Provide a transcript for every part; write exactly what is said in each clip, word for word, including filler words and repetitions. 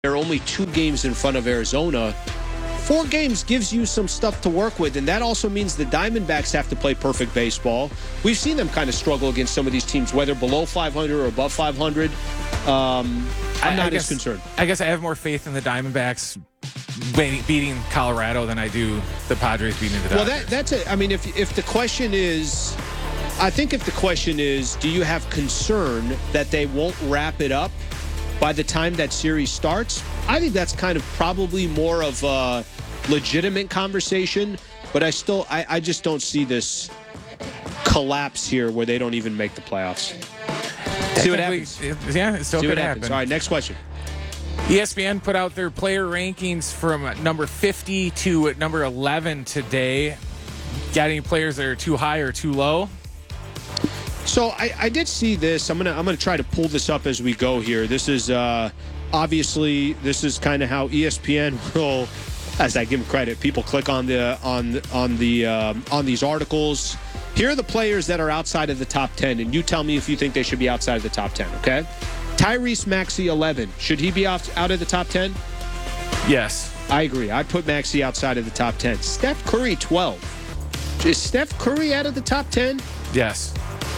They're only two games in front of Arizona. Four games gives you some stuff to work with, and that also means the Diamondbacks have to play perfect baseball. We've seen them kind of struggle against some of these teams, whether below five hundred or above five hundred. Um, I'm not I guess, as concerned. I guess I have more faith in the Diamondbacks beating Colorado than I do the Padres beating the Dodgers. Well, that, that's it. I mean, if if the question is, I think if the question is, do you have concern that they won't wrap it up by the time that series starts? I think that's kind of probably more of a legitimate conversation, but I still, I, I just don't see this collapse here where they don't even make the playoffs. See what happens. Yeah, it still See could what happens. happen. All right, next question. E S P N put out their player rankings from number fifty to number eleven today. Got any players that are too high or too low? So I, I did see this. I'm gonna I'm gonna try to pull this up as we go here. This is uh, obviously this is kind of how E S P N will, as I give them credit, people click on the on on the um, on these articles. Here are the players that are outside of the top ten, and you tell me if you think they should be outside of the top ten. Okay, Tyrese Maxey eleven. Should he be off, out of the top ten? Yes, I agree. I'd put Maxey outside of the top ten. Steph Curry twelve. Is Steph Curry out of the top ten? Yes.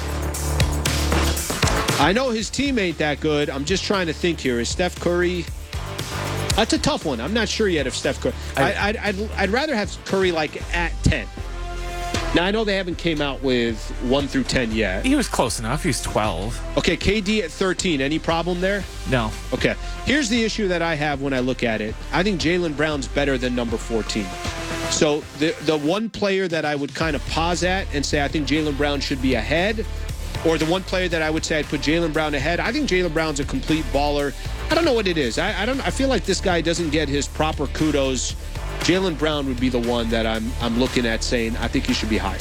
I know his team ain't that good. I'm just trying to think here. Is Steph Curry? That's a tough one. I'm not sure yet if Steph Curry. I, I'd, I'd, I'd rather have Curry like at ten. Now, I know they haven't came out with one through ten yet. He was close enough. He's twelve. Okay, K D at thirteen. Any problem there? No. Okay. Here's the issue that I have when I look at it. I think Jaylen Brown's better than number fourteen. So the the one player that I would kind of pause at and say I think Jaylen Brown should be ahead, or the one player that I would say I'd put Jaylen Brown ahead, I think Jaylen Brown's a complete baller. I don't know what it is. I, I don't. I feel like this guy doesn't get his proper kudos. Jaylen Brown would be the one that I'm I'm looking at saying I think he should be high.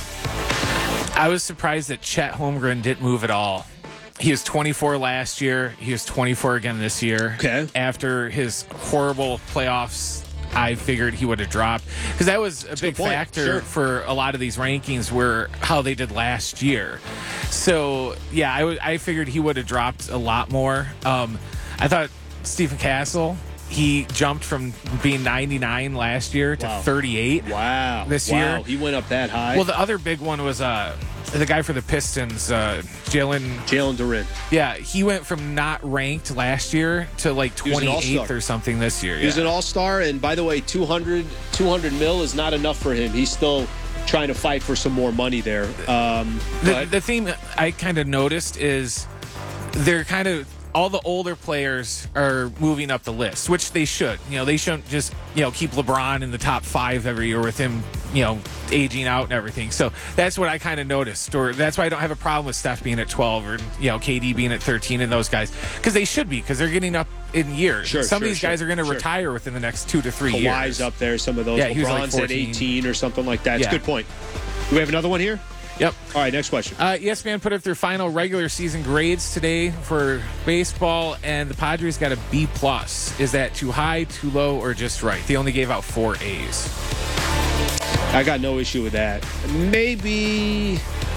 I was surprised that Chet Holmgren didn't move at all. He was twenty-four last year. He was twenty-four again this year. Okay. After his horrible playoffs, I figured he would have dropped, because that was a That's big a good point. factor Sure. for a lot of these rankings were how they did last year. So yeah, I, w- I figured he would have dropped a lot more. Um, I thought Stephen Castle, he jumped from being ninety-nine last year to Wow. thirty-eight. Wow. This wow. year. He went up that high. Well, the other big one was uh, the guy for the Pistons, uh, Jalen. Jalen Duren. Yeah, he went from not ranked last year to like He was an twenty-eighth all-star. or something this year. He's yeah. an all-star, and by the way, two hundred, two hundred mil is not enough for him. He's still trying to fight for some more money there. Um, The, but the thing I kind of noticed is they're kind of all the older players are moving up the list, which they should. You know, they shouldn't just, you know, keep LeBron in the top five every year with him, you know, aging out and everything. So that's what I kind of noticed, or that's why I don't have a problem with Steph being at twelve or, you know, K D being at thirteen and those guys, because they should be, because they're getting up in years. Sure, some sure, of these sure, guys are going to sure. retire within the next two to three Kawhi's years. up there, some of those. Yeah, he was like LeBron's at fourteen. eighteen or something like that. It's Yeah. a good point. Do we have another one here? Yep. All right, next question. Uh, E S P N put up their final regular season grades today for baseball, and the Padres got a B plus. Is that too high, too low, or just right? They only gave out four A's. I got no issue with that. Maybe.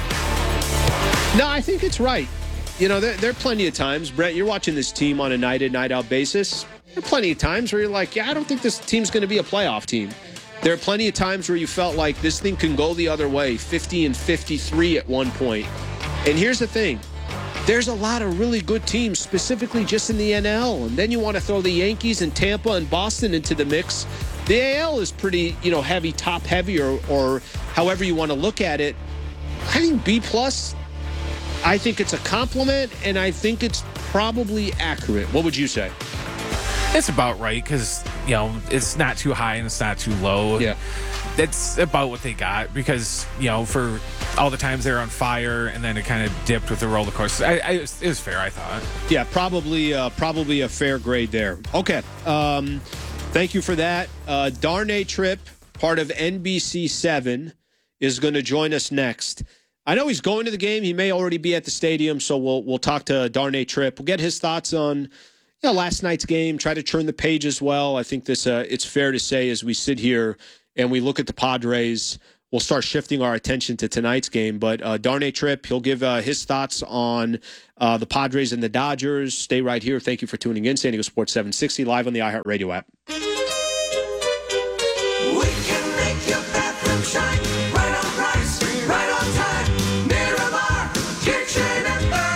No, I think it's right. You know, there, there are plenty of times, Brett, you're watching this team on a night in, night out basis. There are plenty of times where you're like, yeah, I don't think this team's going to be a playoff team. There are plenty of times where you felt like this thing can go the other way, fifty and fifty-three at one point. And here's the thing. There's a lot of really good teams, specifically just in the N L. And then you want to throw the Yankees and Tampa and Boston into the mix. The A L is pretty, you know, heavy, top heavy, or, or however you want to look at it. I think B plus, I think it's a compliment, and I think it's probably accurate. What would you say? It's about right, because, you know, it's not too high and it's not too low. Yeah. That's about what they got, because, you know, for all the times they were on fire and then it kind of dipped with the roller coaster. I, I, it, was, it was fair, I thought. Yeah, probably uh, probably a fair grade there. Okay. Um, thank you for that. Uh, Darnay Tripp, part of N B C seven, is going to join us next. I know he's going to the game. He may already be at the stadium, so we'll we'll talk to Darnay Tripp. We'll get his thoughts on you know, last night's game, try to turn the page as well. I think this uh, it's fair to say as we sit here and we look at the Padres, we'll start shifting our attention to tonight's game. But uh, Darnay Tripp, he'll give uh, his thoughts on uh, the Padres and the Dodgers. Stay right here. Thank you for tuning in. San Diego Sports seven sixty, live on the iHeartRadio app. We can make your bathroom shine. Right on price, right on time. Miramar Kitchen and Bath.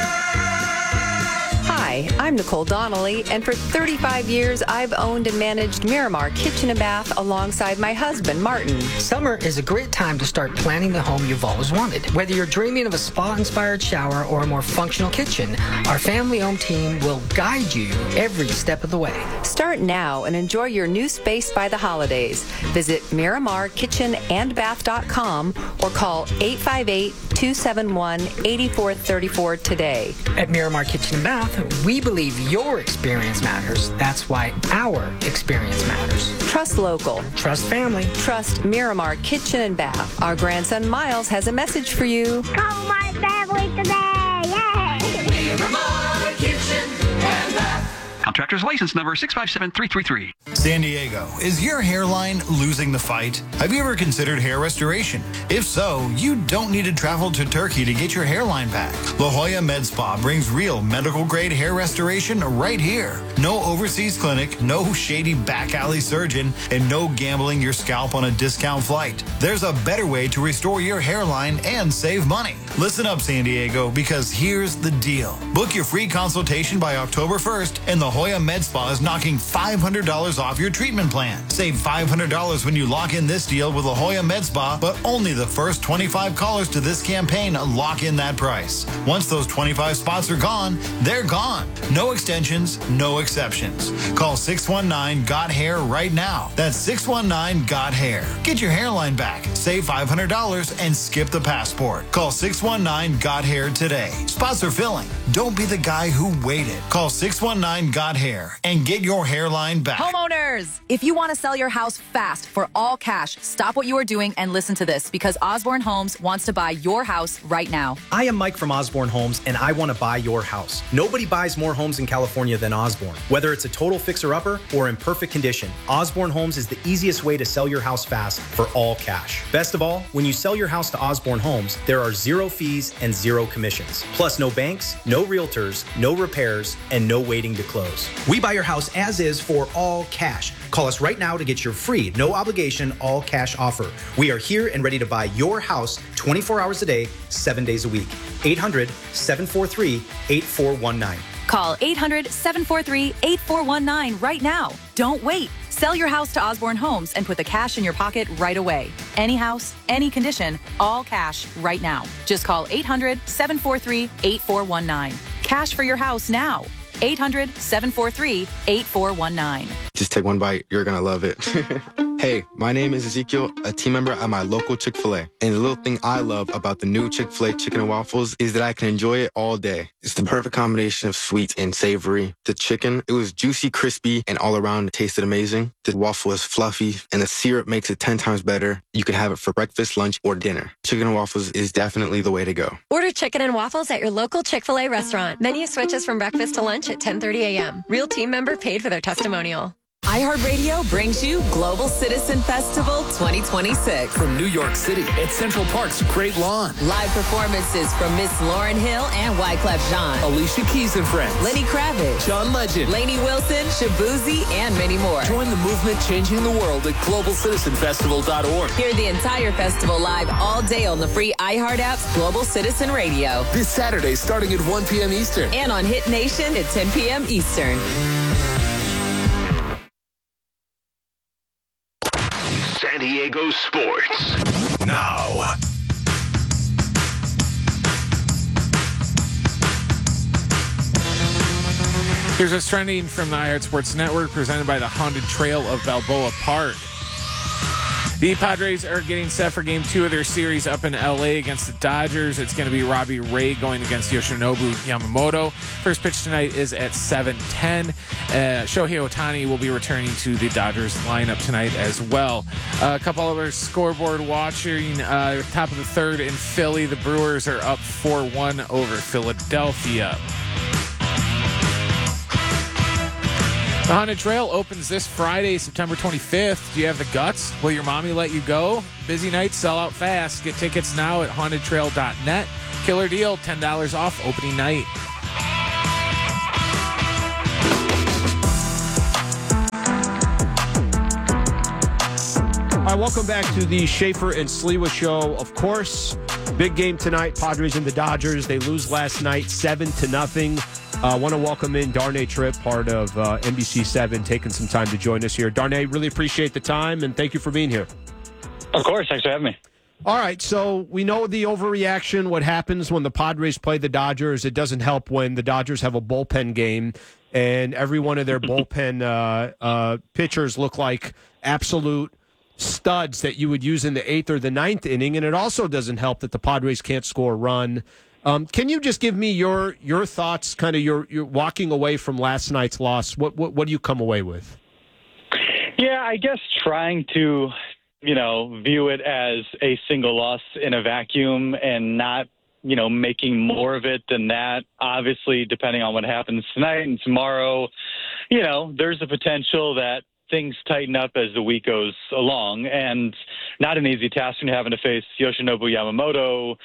Hi, I'm Nicole Donnelly, and for thirty-five years, I've owned and managed Miramar Kitchen and Bath alongside my husband, Martin. Summer is a great time to start planning the home you've always wanted. Whether you're dreaming of a spa-inspired shower or a more functional kitchen, our family-owned team will guide you every step of the way. Start now and enjoy your new space by the holidays. Visit miramar kitchen and bath dot com or call eight five eight, two seven one, eight four three four today. At Miramar Kitchen and Bath, we believe your experience matters. That's why our experience matters. Trust local. Trust family. Trust Miramar Kitchen and Bath. Our grandson Miles has a message for you. Call my family today. Yay! Miramar Kitchen and Bath. Contractor's license number six five seven three three three. San Diego, is your hairline losing the fight? Have you ever considered hair restoration? If so, you don't need to travel to Turkey to get your hairline back. La Jolla Med Spa brings real medical-grade hair restoration right here. No overseas clinic, no shady back alley surgeon, and no gambling your scalp on a discount flight. There's a better way to restore your hairline and save money. Listen up, San Diego, because here's the deal. Book your free consultation by October first, and La Jolla Med Spa is knocking five hundred dollars off your treatment plan. Save five hundred dollars when you lock in this deal with La Jolla Med Spa, but only the first twenty-five callers to this campaign lock in that price. Once those twenty-five spots are gone, they're gone. No extensions, no exceptions. Call six one nine, G O T hair right now. That's six one nine, G O T hair. Get your hairline back, save five hundred dollars, and skip the passport. Call six one nine, G O T hair today. Spots are filling. Don't be the guy who waited. Call six one nine, G O T hair and get your hairline back. Homeowners, if you want to sell your house fast for all cash, stop what you are doing and listen to this, because Osborne Homes wants to buy your house right now. I am Mike from Osborne Homes, and I want to buy your house. Nobody buys more homes in California than Osborne. Whether it's a total fixer-upper or in perfect condition, Osborne Homes is the easiest way to sell your house fast for all cash. Best of all, when you sell your house to Osborne Homes, there are zero fees and zero commissions. Plus no banks, no realtors, no repairs, and no waiting to close. We buy your house as is for all cash. Call us right now to get your free, no obligation, all cash offer. We are here and ready to buy your house twenty-four hours a day, seven days a week. eight hundred, seven four three, eight four one nine. Call eight hundred, seven four three, eight four one nine right now. Don't wait. Sell your house to Osborne Homes and put the cash in your pocket right away. Any house, any condition, all cash right now. Just call eight hundred, seven four three, eight four one nine. Cash for your house now. eight hundred, seven four three, eight four one nine. Just take one bite. You're going to love it. Hey, my name is Ezekiel, a team member at my local Chick-fil-A. And the little thing I love about the new Chick-fil-A chicken and waffles is that I can enjoy it all day. It's the perfect combination of sweet and savory. The chicken, it was juicy, crispy, and all around it tasted amazing. The waffle is fluffy, and the syrup makes it ten times better. You can have it for breakfast, lunch, or dinner. Chicken and waffles is definitely the way to go. Order chicken and waffles at your local Chick-fil-A restaurant. Menu switches from breakfast to lunch at ten thirty a.m. Real team member paid for their testimonial. iHeartRadio brings you Global Citizen Festival twenty twenty-six. From New York City at Central Park's Great Lawn. Live performances from Miss Lauryn Hill and Wyclef Jean. Alicia Keys and Friends. Lenny Kravitz. John Legend. Lainey Wilson, Shabuzi, and many more. Join the movement changing the world at global citizen festival dot org. Hear the entire festival live all day on the free iHeart app's Global Citizen Radio. This Saturday starting at one p.m. Eastern. And on Hit Nation at ten p.m. Eastern. San Diego Sports. Now. Here's what's trending from the iHeart Sports Network, presented by the Haunted Trail of Balboa Park. The Padres are getting set for game two of their series up in L A against the Dodgers. It's going to be Robbie Ray going against Yoshinobu Yamamoto. First pitch tonight is at seven ten. Uh, Shohei Ohtani will be returning to the Dodgers lineup tonight as well. Uh, a couple other scoreboard watching. Uh, top of the third in Philly, the Brewers are up four one over Philadelphia. The Haunted Trail opens this Friday, September twenty-fifth. Do you have the guts? Will your mommy let you go? Busy nights sell out fast. Get tickets now at haunted trail dot net. Killer deal, ten dollars off opening night. All right, welcome back to the Schaefer and Sliwa Show. Of course, big game tonight, Padres and the Dodgers. They lose last night, seven to nothing. I uh, want to welcome in Darnay Tripp, part of uh, N B C seven, taking some time to join us here. Darnay, really appreciate the time, and thank you for being here. Of course. Thanks for having me. All right, so we know the overreaction, what happens when the Padres play the Dodgers. It doesn't help when the Dodgers have a bullpen game, and every one of their bullpen uh, uh, pitchers look like absolute studs that you would use in the eighth or the ninth inning, and it also doesn't help that the Padres can't score a run. Um, can you just give me your your thoughts, kind of your, your walking away from last night's loss? What, what what do you come away with? Yeah, I guess trying to, you know, view it as a single loss in a vacuum and not, you know, making more of it than that. Obviously, depending on what happens tonight and tomorrow, you know, there's a potential that things tighten up as the week goes along, and not an easy task when you're having to face Yoshinobu Yamamoto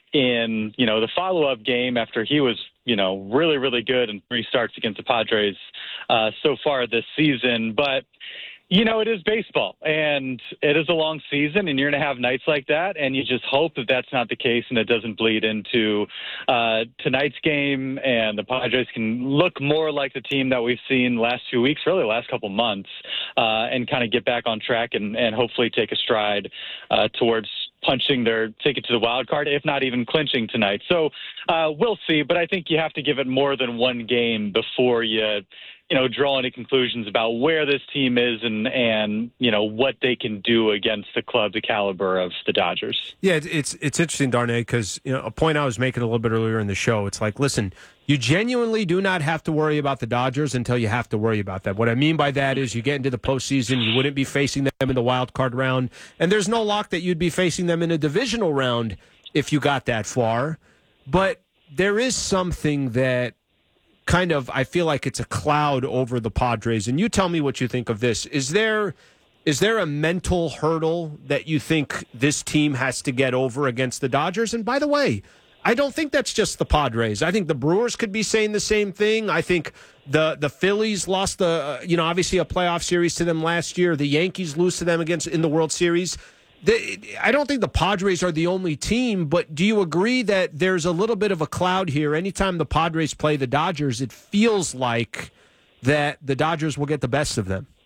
in, you know, the follow-up game after he was, you know, really, really good in three starts against the Padres uh, so far this season. But, you know, it is baseball, and it is a long season, and you're going to have nights like that, and you just hope that that's not the case and it doesn't bleed into uh, tonight's game, and the Padres can look more like the team that we've seen the last few weeks, really the last couple months, uh, and kind of get back on track and, and hopefully take a stride uh, towards punching their ticket to the wild card, if not even clinching tonight. So uh, we'll see, but I think you have to give it more than one game before you, you know, draw any conclusions about where this team is and, and you know, what they can do against the club the caliber of the Dodgers. Yeah, it's it's interesting, Darnay, because, you know, a point I was making a little bit earlier in the show, it's like, listen, you genuinely do not have to worry about the Dodgers until you have to worry about that. What I mean by that is you get into the postseason, you wouldn't be facing them in the wild card round, and there's no lock that you'd be facing them in a divisional round if you got that far. But there is something that kind of, I feel like it's a cloud over the Padres, and you tell me what you think of this. Is there is there a mental hurdle that you think this team has to get over against the Dodgers? And by the way, I don't think that's just the Padres. I think the Brewers could be saying the same thing. I think the the Phillies lost the, uh, you know, obviously a playoff series to them last year. The Yankees lose to them against in the World Series. The, I don't think the Padres are the only team, but do you agree that there's a little bit of a cloud here? Anytime the Padres play the Dodgers, it feels like that the Dodgers will get the best of them.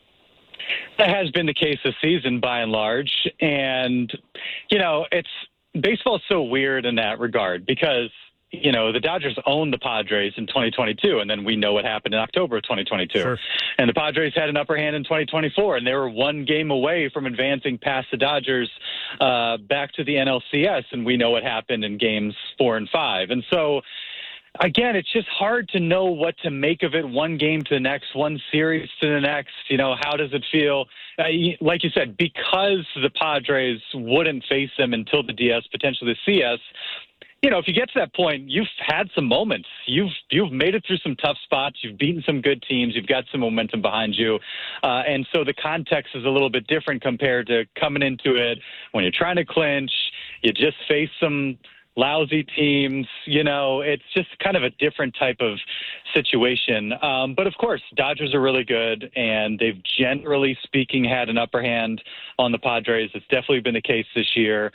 That has been the case this season by and large. And, you know, it's baseball is so weird in that regard because, you know, the Dodgers owned the Padres in twenty twenty-two, and then we know what happened in October of twenty twenty-two. Sure. And the Padres had an upper hand in twenty twenty-four, and they were one game away from advancing past the Dodgers uh, back to the N L C S, and we know what happened in games four and five. And so, again, it's just hard to know what to make of it, one game to the next, one series to the next. You know, how does it feel? Uh, like you said, because the Padres wouldn't face them until the D S, potentially the C S, you know, if you get to that point, you've had some moments. You've you've made it through some tough spots. You've beaten some good teams. You've got some momentum behind you. Uh, and so the context is a little bit different compared to coming into it when you're trying to clinch. You just face some lousy teams. You know, it's just kind of a different type of situation. Um, but, of course, Dodgers are really good, and they've generally speaking had an upper hand on the Padres. It's definitely been the case this year.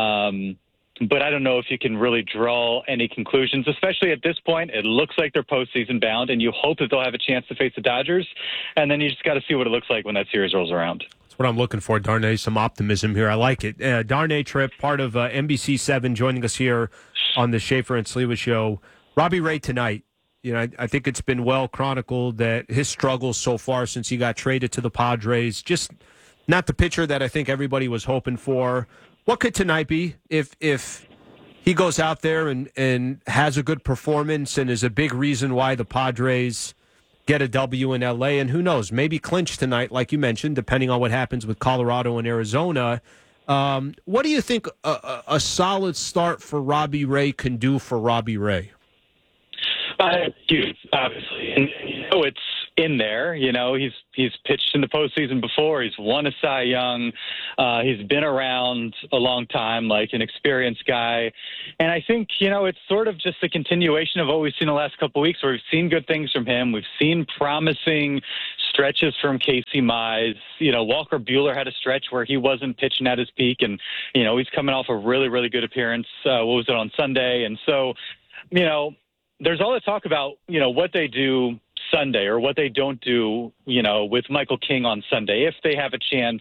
Um But I don't know if you can really draw any conclusions, especially at this point. It looks like they're postseason bound, and you hope that they'll have a chance to face the Dodgers. And then you just got to see what it looks like when that series rolls around. That's what I'm looking for, Darnay, some optimism here. I like it. Uh, Darnay Tripp, part of uh, N B C seven, joining us here on the Schaefer and Sliwa Show. Robbie Ray tonight. You know, I, I think it's been well chronicled that his struggles so far since he got traded to the Padres, just not the pitcher that I think everybody was hoping for. What could tonight be if if he goes out there and, and has a good performance and is a big reason why the Padres get a W in L A? And who knows, maybe clinch tonight, like you mentioned, depending on what happens with Colorado and Arizona. Um, what do you think a, a, a solid start for Robbie Ray can do for Robbie Ray? Uh, huge, obviously. And, you know, it's in there. You know, he's he's pitched in the postseason before. He's won a Cy Young. Uh, he's been around a long time, like an experienced guy. And I think, you know, it's sort of just a continuation of what we've seen the last couple of weeks, where we've seen good things from him. We've seen promising stretches from Casey Mize. You know, Walker Buehler had a stretch where he wasn't pitching at his peak, and, you know, he's coming off a really, really good appearance. Uh, what was it, on Sunday? And so, you know, there's all the talk about, you know, what they do Sunday or what they don't do, you know, with Michael King on Sunday, if they have a chance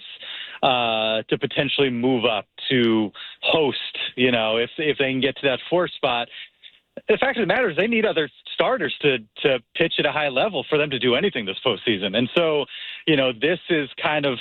uh, to potentially move up to host, you know, if if they can get to that four spot. The fact of the matter is they need other starters to to pitch at a high level for them to do anything this postseason. And so, you know, this is kind of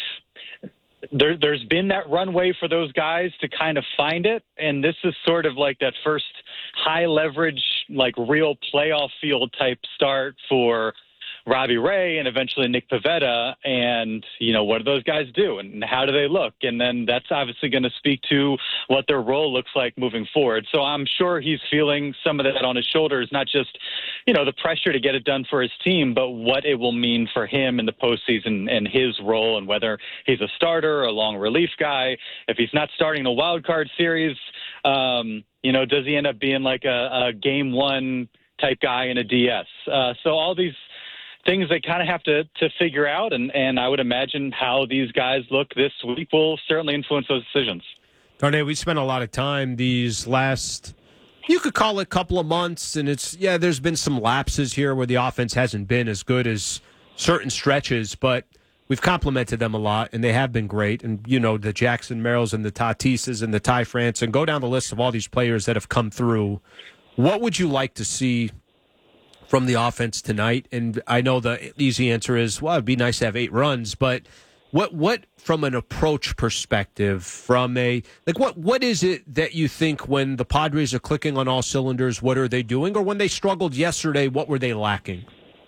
there, there's been that runway for those guys to kind of find it. And this is sort of like that first high leverage, like real playoff field type start for Robbie Ray and eventually Nick Pivetta. And, you know, what do those guys do and how do they look? And then that's obviously going to speak to what their role looks like moving forward. So I'm sure he's feeling some of that on his shoulders, not just, you know, the pressure to get it done for his team, but what it will mean for him in the postseason and his role, and whether he's a starter or a long relief guy. If he's not starting the wild card series, um, you know, does he end up being like a, a game one type guy in a D S? Uh, so all these things they kind of have to, to figure out, and, and I would imagine how these guys look this week will certainly influence those decisions. Darnay, we spent a lot of time these last, you could call it, couple of months, and it's, yeah, there's been some lapses here where the offense hasn't been as good as certain stretches, but we've complimented them a lot, and they have been great. And, you know, the Jackson Merrills and the Tatises and the Ty France, and go down the list of all these players that have come through. What would you like to see from the offense tonight? And I know the easy answer is, well, it'd be nice to have eight runs, but what, what from an approach perspective, from a, like, what, what is it that you think when the Padres are clicking on all cylinders, what are they doing? Or when they struggled yesterday, what were they lacking?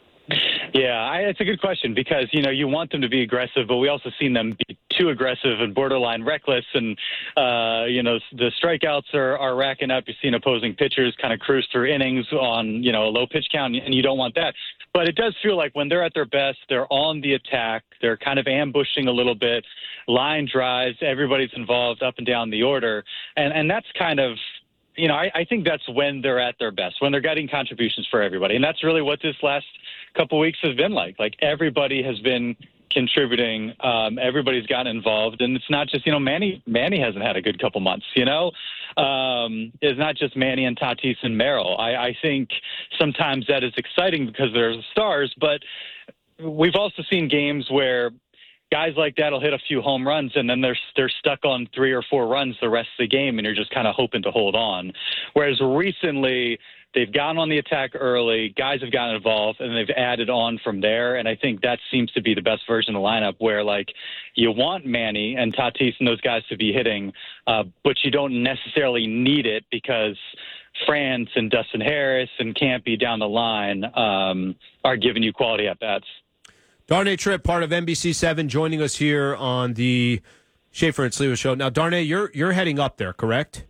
Yeah, I, it's a good question because, you know, you want them to be aggressive, but we also seen them be too aggressive and borderline reckless. And, uh, you know, the strikeouts are, are racking up. You've seen opposing pitchers kind of cruise through innings on, you know, a low pitch count, and you don't want that. But it does feel like when they're at their best, they're on the attack. They're kind of ambushing a little bit, line drives, everybody's involved up and down the order. And, and that's kind of, you know, I, I think that's when they're at their best, when they're getting contributions for everybody. And that's really what this last couple weeks has been like. Like, everybody has been contributing. Um, everybody's gotten involved. And it's not just, you know, Manny Manny hasn't had a good couple months, you know. Um, it's not just Manny and Tatis and Merrill. I, I think sometimes that is exciting because they're the stars, but we've also seen games where guys like that will hit a few home runs, and then they're they're stuck on three or four runs the rest of the game, and you're just kind of hoping to hold on. Whereas recently, they've gotten on the attack early, guys have gotten involved, and they've added on from there. And I think that seems to be the best version of the lineup, where, like, you want Manny and Tatis and those guys to be hitting, uh, but you don't necessarily need it because France and Dustin Harris and Campy down the line um, are giving you quality at-bats. Darnay Tripp, part of N B C seven, joining us here on the Schaefer and Sliwa show. Now, Darnay, you're you're heading up there, correct?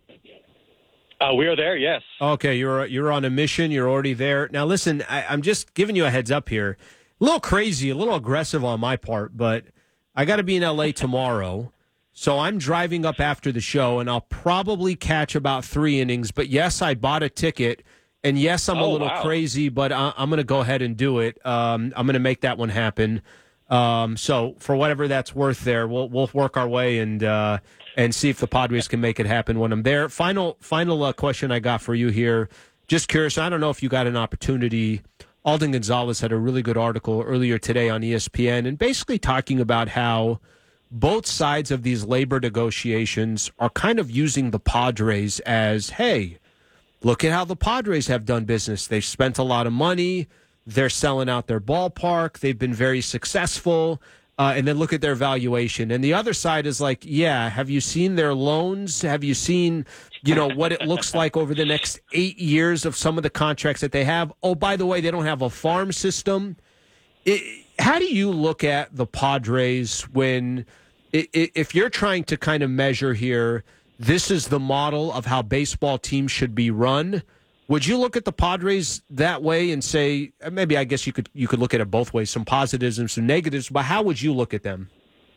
Uh, we are there, yes. Okay, you're you're on a mission. You're already there. Now, listen, I, I'm just giving you a heads up here. A little crazy, a little aggressive on my part, but I got to be in L A tomorrow, so I'm driving up after the show, and I'll probably catch about three innings. But yes, I bought a ticket. And yes, I'm oh, a little wow. crazy, but I, I'm going to go ahead and do it. Um, I'm going to make that one happen. Um, so for whatever that's worth, there, we'll we'll work our way and uh, and see if the Padres can make it happen when I'm there. Final final uh, question I got for you here. Just curious. I don't know if you got an opportunity. Alden Gonzalez had a really good article earlier today on E S P N, and basically talking about how both sides of these labor negotiations are kind of using the Padres as, hey, look at how the Padres have done business. They've spent a lot of money. They're selling out their ballpark. They've been very successful. Uh, and then look at their valuation. And the other side is like, yeah, have you seen their loans? Have you seen, you know, what it looks like over the next eight years of some of the contracts that they have? Oh, by the way, they don't have a farm system. It, how do you look at the Padres when, if you're trying to kind of measure here, this is the model of how baseball teams should be run? Would you look at the Padres that way and say, maybe I guess you could you could look at it both ways, some positives and some negatives, but how would you look at them?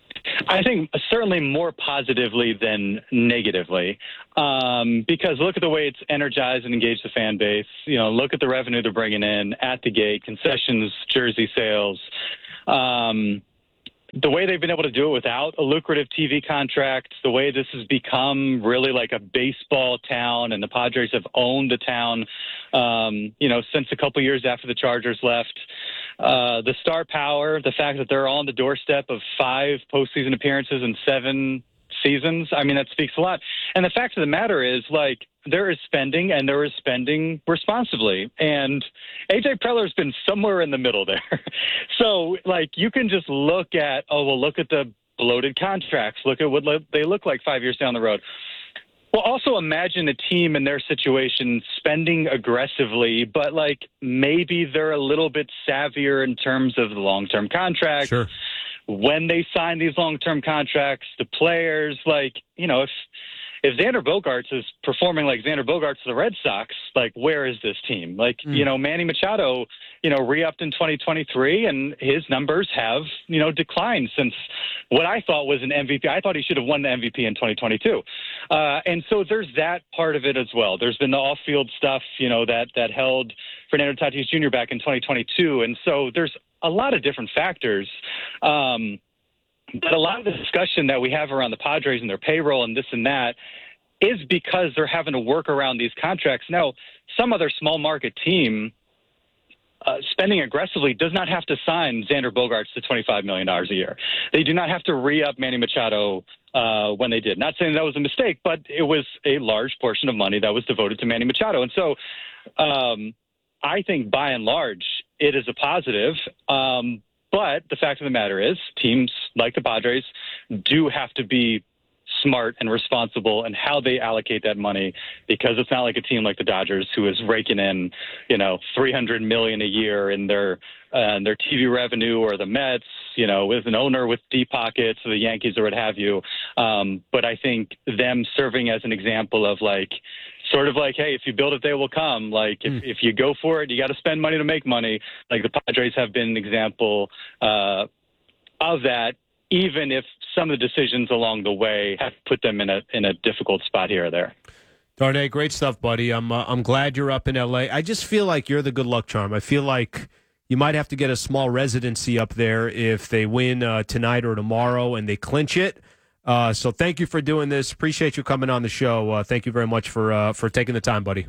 I think certainly more positively than negatively, um, because look at the way it's energized and engaged the fan base. You know, look at the revenue they're bringing in at the gate, concessions, jersey sales. Um, the way they've been able to do it without a lucrative T V contract, the way this has become really like a baseball town, and the Padres have owned the town, um, you know, since a couple years after the Chargers left. Uh, the star power, the fact that they're on the doorstep of five postseason appearances in seven seasons, I mean, that speaks a lot. And the fact of the matter is, like, there is spending, and there is spending responsibly. And A J Preller's been somewhere in the middle there. So, like, you can just look at, oh, well, look at the bloated contracts. Look at what they look like five years down the road. Well, also imagine a team in their situation spending aggressively, but, like, maybe they're a little bit savvier in terms of the long-term contracts. Sure. When they sign these long-term contracts, the players, like, you know, if if Xander Bogaerts is performing like Xander Bogaerts to the Red Sox, like, where is this team? Like, mm. you know, Manny Machado, you know, re-upped in twenty twenty-three, and his numbers have, you know, declined since what I thought was an M V P. I thought he should have won the M V P in twenty twenty-two. Uh, and so there's that part of it as well. There's been the off-field stuff, you know, that, that held Fernando Tatis Junior back in twenty twenty-two. And so there's a lot of different factors. Um, but a lot of the discussion that we have around the Padres and their payroll and this and that is because they're having to work around these contracts. Now, some other small market team uh, spending aggressively does not have to sign Xander Bogaerts to twenty-five million dollars a year. They do not have to re-up Manny Machado uh, when they did. Not saying that was a mistake, but it was a large portion of money that was devoted to Manny Machado. And so um, I think by and large, it is a positive. Um, but the fact of the matter is, teams like the Padres do have to be smart and responsible in how they allocate that money, because it's not like a team like the Dodgers who is raking in, you know, three hundred million dollars a year in their uh, their T V revenue, or the Mets, you know, with an owner with deep pockets, or the Yankees, or what have you. Um, but I think them serving as an example of, like, sort of like, hey, if you build it, they will come. Like, if, mm. if you go for it, you got to spend money to make money. Like, the Padres have been an example uh, of that, even if some of the decisions along the way have put them in a in a difficult spot here or there. Darnay, great stuff, buddy. I'm uh, I'm glad you're up in L A. I just feel like you're the good luck charm. I feel like you might have to get a small residency up there if they win uh, tonight or tomorrow and they clinch it. Uh, so thank you for doing this. Appreciate you coming on the show. Uh, thank you very much for uh, for taking the time, buddy.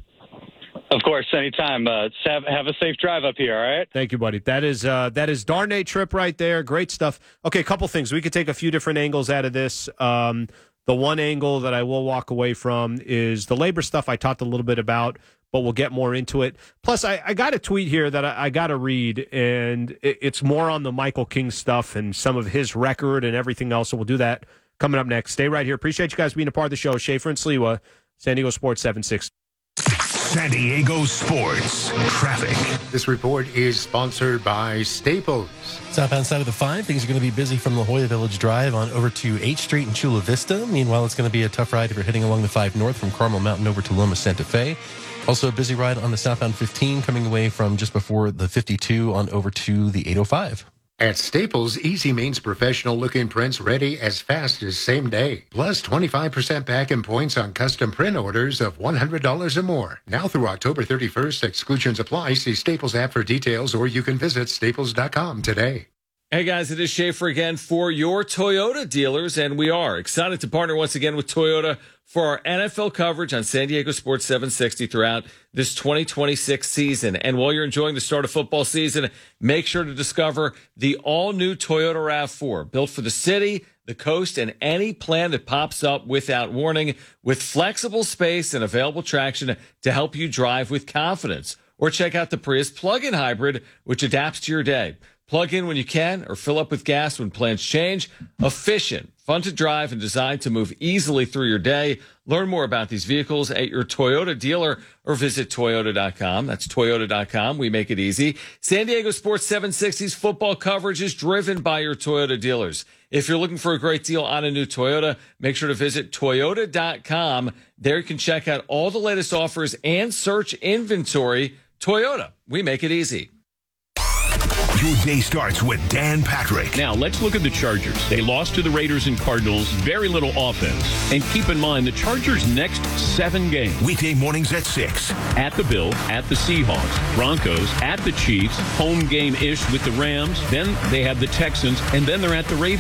Of course, anytime. Uh, have, have a safe drive up here, all right? Thank you, buddy. That is uh, that is Darnay Tripp right there. Great stuff. Okay, a couple things. We could take a few different angles out of this. Um, the one angle that I will walk away from is the labor stuff I talked a little bit about, but we'll get more into it. Plus, I, I got a tweet here that I, I got to read, and it, it's more on the Michael King stuff and some of his record and everything else, so we'll do that coming up next. Stay right here. Appreciate you guys being a part of the show. Schaefer and Sliwa, San Diego Sports seven sixty. San Diego Sports Traffic. This report is sponsored by Staples. Southbound side of the five, things are going to be busy from La Jolla Village Drive on over to eighth Street and Chula Vista. Meanwhile, it's going to be a tough ride if you're heading along the five North from Carmel Mountain over to Loma Santa Fe. Also a busy ride on the southbound fifteen coming away from just before the fifty-two on over to the eight oh five. At Staples, easy means professional-looking prints ready as fast as same day. Plus twenty-five percent back in points on custom print orders of one hundred dollars or more. Now through October thirty-first, exclusions apply. See Staples app for details, or you can visit staples dot com today. Hey guys, it is Schaefer again for your Toyota dealers, and we are excited to partner once again with Toyota for our N F L coverage on San Diego Sports seven sixty throughout this twenty twenty-six season. And while you're enjoying the start of football season, make sure to discover the all-new Toyota RAV four, built for the city, the coast, and any plan that pops up without warning, with flexible space and available traction to help you drive with confidence. Or check out the Prius plug-in hybrid, which adapts to your day. Plug in when you can or fill up with gas when plans change. Efficient, fun to drive, and designed to move easily through your day. Learn more about these vehicles at your Toyota dealer or visit Toyota dot com. That's Toyota dot com. We make it easy. San Diego Sports seven sixty's football coverage is driven by your Toyota dealers. If you're looking for a great deal on a new Toyota, make sure to visit Toyota dot com. There you can check out all the latest offers and search inventory. Toyota, we make it easy. Your day starts with Dan Patrick. Now, let's look at the Chargers. They lost to the Raiders and Cardinals. Very little offense. And keep in mind, the Chargers' next seven games. Weekday mornings at six. At the Bills, at the Seahawks, Broncos, at the Chiefs, home game-ish with the Rams. Then they have the Texans, and then they're at the Ravens.